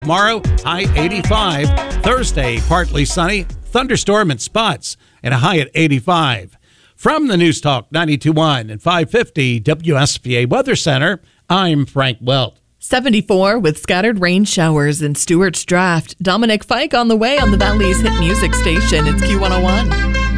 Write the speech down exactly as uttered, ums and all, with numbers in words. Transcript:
Tomorrow, high eighty-five. Thursday, partly sunny, thunderstorm in spots, and a high at eighty-five. From the News Talk ninety-two point one and five fifty W S V A Weather Center, I'm Frank Welt. seventy-four with scattered rain showers in Stewart's Draft. Dominic Fike on the way on the Valley's hit music station. It's Q one oh one.